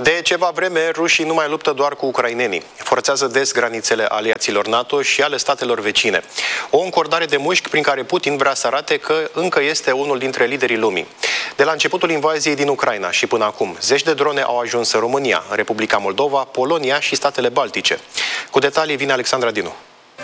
De ceva vreme, rușii nu mai luptă doar cu ucrainenii. Forțează des granițele aliaților NATO și ale statelor vecine. O încordare de mușchi prin care Putin vrea să arate că încă este unul dintre liderii lumii. De la începutul invaziei din Ucraina și până acum, zeci de drone au ajuns în România, în Republica Moldova, Polonia și statele Baltice. Cu detalii vine Alexandra Dinu.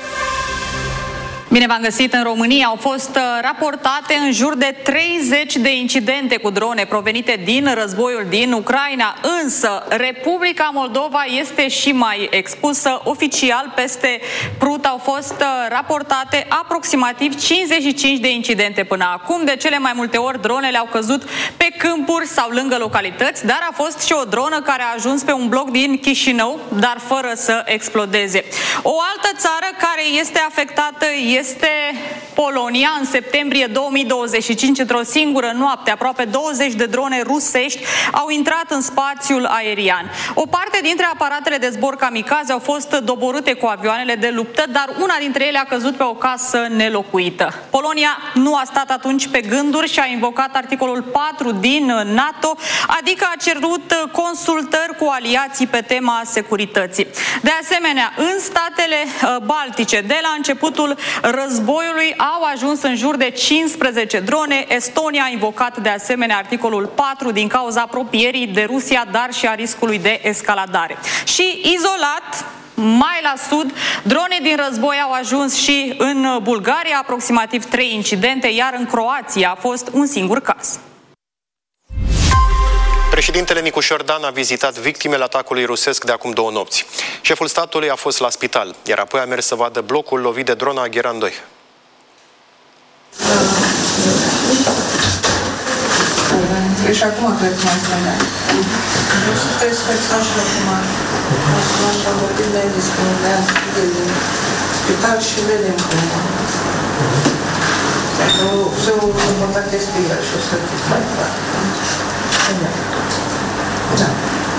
Bine v-am găsit! În România au fost raportate în jur de 30 de incidente cu drone provenite din războiul din Ucraina, însă Republica Moldova este și mai expusă. Oficial, peste Prut au fost raportate aproximativ 55 de incidente până acum. De cele mai multe ori, dronele au căzut pe câmpuri sau lângă localități, dar a fost și o dronă care a ajuns pe un bloc din Chișinău, dar fără să explodeze. O altă țară care este afectată este Polonia. În septembrie 2025, într-o singură noapte, aproape 20 de drone rusești au intrat în spațiul aerian. O parte dintre aparatele de zbor kamikaze au fost doborâte cu avioanele de luptă, dar una dintre ele a căzut pe o casă nelocuită. Polonia nu a stat atunci pe gânduri și a invocat articolul 4 din NATO, adică a cerut consultări cu aliații pe tema securității. De asemenea, în statele Baltice, de la începutul războiului, au ajuns în jur de 15 drone. Estonia a invocat de asemenea articolul 4 din cauza apropierii de Rusia, dar și a riscului de escaladare. Și izolat, mai la sud, drone din război au ajuns și în Bulgaria, aproximativ 3 incidente, iar în Croația a fost un singur caz. Președintele Nicușor Dan a vizitat victimele atacului rusesc de acum 2 nopți. Șeful statului a fost la spital, iar apoi a mers să vadă blocul lovit de drona Gheran 2. Și acum cred că mai să trebuie să fac și acum. Am vorbit de discriminare din spital și vedem cum. Să o contactez pe el și o să mai fac. Da.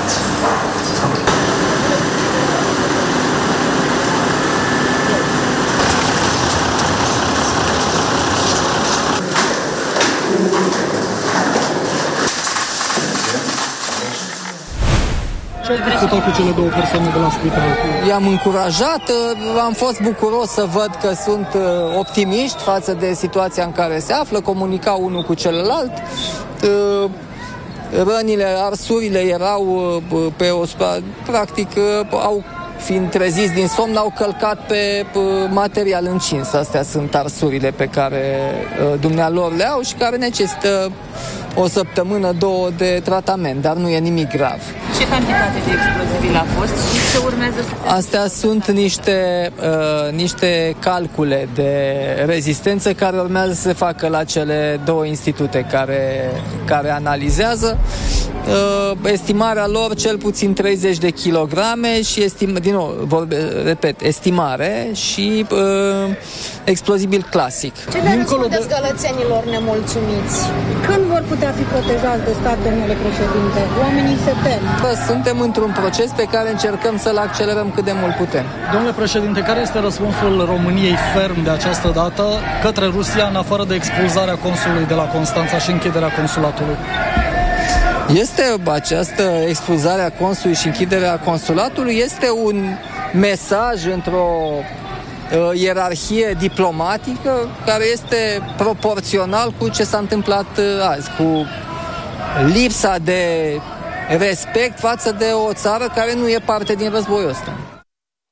Ce ai discutat cu cele 2 persoane de la spital? I-am încurajat, am fost bucuros să văd că sunt optimiști față de situația în care se află, comunicau unul cu celălalt. Rănile, arsurile erau pe o practic au fiind treziți din somn, au călcat pe material încins. Astea sunt arsurile pe care dumnealor le au și care necesită o săptămână, 2 de tratament, dar nu e nimic grav. Ce cantitate de explozibil a fost și ce urmează să se... Astea sunt niște calcule de rezistență care urmează să se facă la cele 2 institute care analizează. Estimarea lor cel puțin 30 de kilograme și estimare și explozibil clasic. Ce le răspundeți gălățenilor nemulțumiți? Când vor putea fi protejați de stat, domnule președinte? Oamenii se tem. Suntem într-un proces pe care încercăm să-l accelerăm cât de mult putem. Domnule președinte, care este răspunsul României ferm de această dată către Rusia, în afară de expulzarea consulului de la Constanța și închiderea consulatului? Această expulzare a consulului și închiderea consulatului este un mesaj într-o ierarhie diplomatică care este proporțional cu ce s-a întâmplat azi, cu lipsa de respect față de o țară care nu e parte din războiul ăsta.